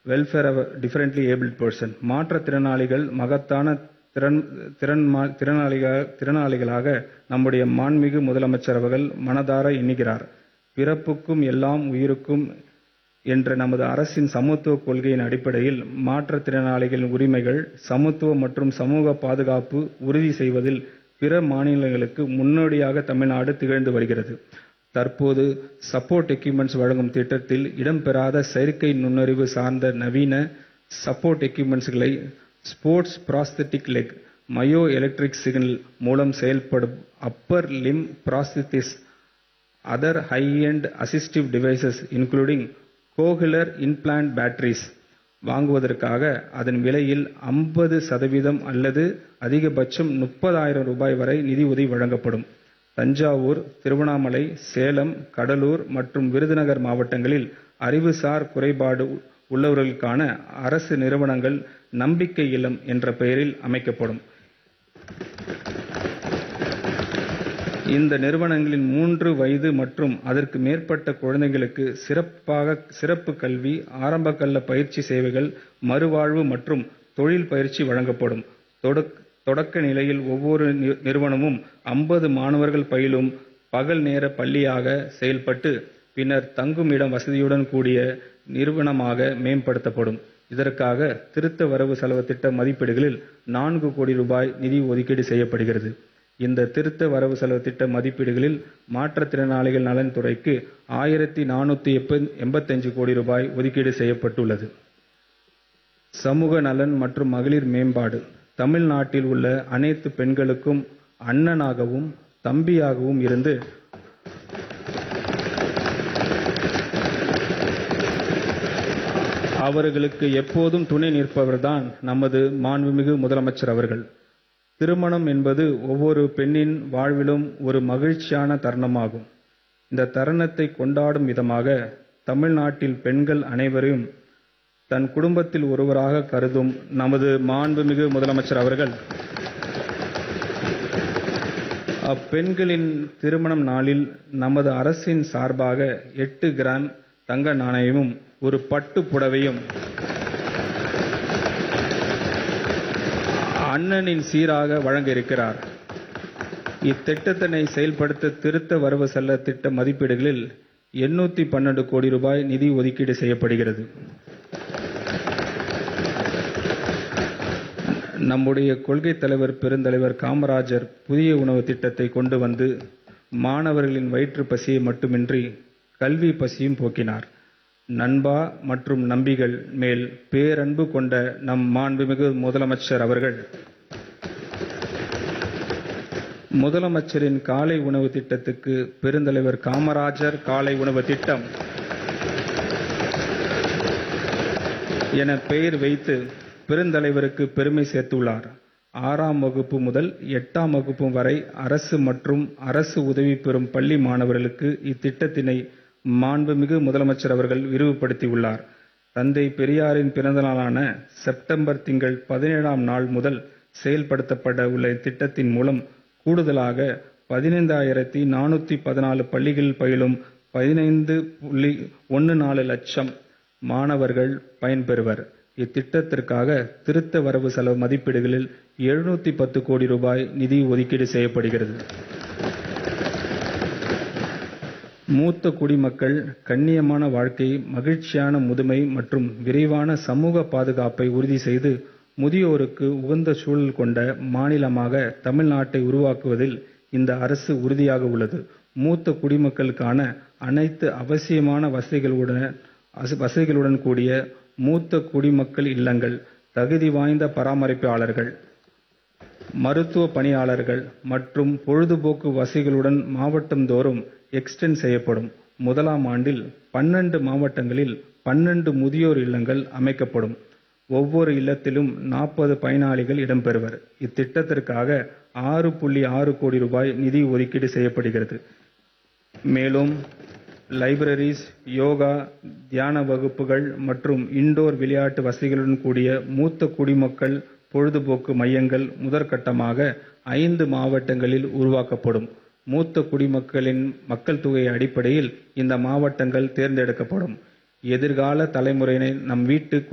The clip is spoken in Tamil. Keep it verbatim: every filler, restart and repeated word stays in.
Welfare of differently abled person. மாற்றுத்திறனாளிகள் மகத்தான திறன் திறன்மா- திறனாளிக- திறனாளிகளாக நம்முடைய மாண்புமிகு முதலமைச்சர் அவர்கள் மனதார எண்ணுகிறார். பிறப்புக்கும் எல்லாம் உயிருக்கும் என்ற நமது அரசின் சமத்துவ கொள்கையின் அடிப்படையில் மாற்றுத்திறனாளிகளின் உரிமைகள், சமத்துவம் மற்றும் சமூக பாதுகாப்பு உறுதி செய்வதில் பிற மாநிலங்களுக்கு முன்னோடியாக தமிழ்நாடு திகழ்ந்து வருகிறது. தற்போது சப்போர்ட் எக்யூப்மெண்ட்ஸ் வழங்கும் திட்டத்தில் இடம்பெறாத செயற்கை நுண்ணறிவு சார்ந்த நவீன support எக்யூப்மெண்ட்ஸ்களை sports prosthetic leg, mayo electric signal மூலம் செயல்படும் Appar Lim ப்ராஸ்திஸ், other high-end assistive devices including Kohler implant batteries வாங்குவதற்காக அதன் விலையில் ஐம்பது சதவீதம் அல்லது அதிகபட்சம் முப்பதாயிரம் ரூபாய் வரை நிதி உதவி வழங்கப்படும். தஞ்சாவூர், திருவண்ணாமலை, சேலம், கடலூர் மற்றும் விருதுநகர் மாவட்டங்களில் அறிவுசார் குறைபாடு உள்ளவர்களுக்கான அரசு நிறுவனங்கள் நம்பிக்கை இல்லம் என்ற பெயரில் அமைக்கப்படும். இந்த நிறுவனங்களின் மூன்று வயது மற்றும் அதற்கு மேற்பட்ட குழந்தைகளுக்கு சிறப்பாக சிறப்பு கல்வி, ஆரம்பகல்ல பயிற்சி சேவைகள், மறுவாழ்வு மற்றும் தொழில் பயிற்சி வழங்கப்படும். தொடக்க தொடக்க நிலையில் ஒவ்வொரு நிறுவனமும் ஐம்பது மாணவர்கள் பயிலும் பகல் நேர பள்ளியாக செயல்பட்டு பின்னர் தங்குமிடம் வசதியுடன் கூடிய நிறுவனமாக மேம்படுத்தப்படும். இதற்காக திருத்த வரவு செலவு திட்ட மதிப்பீடுகளில் நான்கு கோடி ரூபாய் நிதி ஒதுக்கீடு செய்யப்படுகிறது. இந்த திருத்த வரவு செலவு திட்ட மதிப்பீடுகளில் மாற்றுத்திறனாளிகள் நலன் துறைக்கு ஆயிரத்தி நானூற்றி எண்பத்தஞ்சு கோடி ரூபாய் ஒதுக்கீடு செய்யப்பட்டுள்ளது. சமூக நலன் மற்றும் மகளிர் மேம்பாடு. தமிழ்நாட்டில் உள்ள அனைத்து பெண்களுக்கும் அண்ணனாகவும் தம்பியாகவும் இருந்து அவர்களுக்கு எப்போதும் துணை நிற்பவர்தான் நமது மாண்புமிகு முதலமைச்சர் அவர்கள். திருமணம் என்பது ஒவ்வொரு பெண்ணின் வாழ்விலும் ஒரு மகிழ்ச்சியான தருணமாகும். இந்த தருணத்தை கொண்டாடும் விதமாக தமிழ்நாட்டில் பெண்கள் அனைவரையும் தன் குடும்பத்தில் ஒருவராக கருதும் நமது மாண்புமிகு முதலமைச்சர் அவர்கள் அப்பெண்களின் திருமணம் நாளில் நமது அரசின் சார்பாக எட்டு கிராம் தங்க நாணயமும் ஒரு பட்டு புடவையும் அண்ணனின் சீராக வழங்க இருக்கிறார். இத்திட்டத்தினை செயல்படுத்த திருத்த வரவு செலவு திட்ட மதிப்பீடுகளில் எண்ணூத்தி பன்னெண்டு கோடி ரூபாய் நிதி ஒதுக்கீடு செய்யப்படுகிறது. நம்முடைய கொள்கை தலைவர் பெருந்தலைவர் காமராஜர் புதிய உணவு திட்டத்தை கொண்டு வந்து மாணவர்களின் வயிற்று பசியை மட்டுமின்றி கல்வி பசியும் போக்கினார். நண்பா மற்றும் நம்பிகள் மேல் பேரன்பு கொண்ட நம் மாண்புமிகு முதலமைச்சர் அவர்கள் முதலமைச்சரின் காலை உணவு திட்டத்துக்கு பெருந்தலைவர் காமராஜர் காலை உணவு திட்டம் என பெயர் வைத்து பெருந்தலைவருக்கு பெருமை சேர்த்துள்ளார். ஆறாம் வகுப்பு முதல் எட்டாம் வகுப்பு வரை அரசு மற்றும் அரசு உதவி பெறும் பள்ளி மாணவர்களுக்கு இத்திட்டத்தினை மாண்புமிகு முதலமைச்சர் அவர்கள் விரிவுபடுத்தியுள்ளார். தந்தை பெரியாரின் பிறந்த நாளான செப்டம்பர் திங்கள் பதினேழாம் நாள் முதல் செயல்படுத்தப்பட உள்ள இத்திட்டத்தின் மூலம் கூடுதலாக பதினைந்தாயிரத்தி நானூற்றி பதினாலு பள்ளிகளில் பயிலும் பதினைந்து புள்ளி ஒன்று நாலு லட்சம் மாணவர்கள் பயன்பெறுவர். இத்திட்டத்திற்காக திருத்த வரவு செலவு மதிப்பீடுகளில் எழுநூத்தி பத்து கோடி ரூபாய் நிதி ஒதுக்கீடு செய்யப்படுகிறது. மூத்த குடிமக்கள் கண்ணியமான வாழ்க்கை, மகிழ்ச்சியான முதுமை மற்றும் விரைவான சமூக பாதுகாப்பை உறுதி செய்து முதியோருக்கு உகந்த சூழல் கொண்ட மாநிலமாக தமிழ்நாட்டை உருவாக்குவதில் இந்த அரசு உறுதியாக உள்ளது. மூத்த குடிமக்களுக்கான அனைத்து அவசியமான வசதிகளுடன் வசதிகளுடன் கூடிய மூத்த குடிமக்கள் இல்லங்கள், தகுதி வாய்ந்த பராமரிப்பாளர்கள், மருத்துவ பணியாளர்கள் மற்றும் பொழுதுபோக்கு வசதிகளுடன் மாவட்டந்தோறும் எக்ஸ்டெண்ட் செய்யப்படும். முதலாம் ஆண்டில் பன்னெண்டு மாவட்டங்களில் பன்னெண்டு முதியோர் இல்லங்கள் அமைக்கப்படும். ஒவ்வொரு இல்லத்திலும் நாற்பது பயனாளிகள் இடம்பெறுவர். இத்திட்டத்திற்காக ஆறு புள்ளி ஆறு கோடி ரூபாய் நிதி ஒதுக்கீடு செய்யப்படுகிறது. மேலும் லைப்ரரிஸ், யோகா, தியான வகுப்புகள் மற்றும் இண்டோர் விளையாட்டு வசதிகளுடன் கூடிய மூத்த குடிமக்கள் பொழுதுபோக்கு மையங்கள் முதற்கட்டமாக ஐந்து மாவட்டங்களில் உருவாக்கப்படும். மூத்த குடிமக்களின் மக்கள் தொகை அடிப்படையில் இந்த மாவட்டங்கள் தேர்ந்தெடுக்கப்படும். எதிர்கால தலைமுறையினை நம் வீட்டு